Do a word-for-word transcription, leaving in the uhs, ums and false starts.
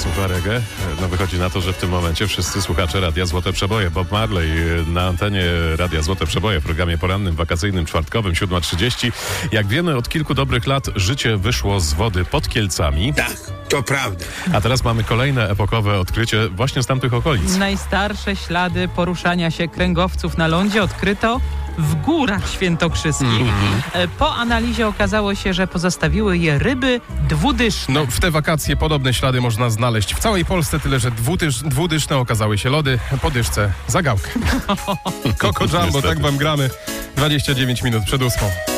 słucha reggae. No wychodzi na to, że w tym momencie wszyscy słuchacze Radia Złote Przeboje. Bob Marley na antenie Radia Złote Przeboje w programie porannym, wakacyjnym, czwartkowym, siódma trzydzieści. Jak wiemy, od kilku dobrych lat życie wyszło z wody pod Kielcami. Tak, to prawda. A teraz mamy kolejne epokowe odkrycie właśnie z tamtych okolic. Najstarsze ślady poruszania się kręgowców na lądzie odkryto w Górach Świętokrzyskich. Mm-hmm. Po analizie okazało się, że pozostawiły je ryby dwudyszne. No, w te wakacje podobne ślady można znaleźć w całej Polsce, tyle że dwudysz, dwudyszne okazały się lody po dyszce za gałkę. Coco Jumbo, tak wam gramy. dwadzieścia dziewięć minut przed ósmą.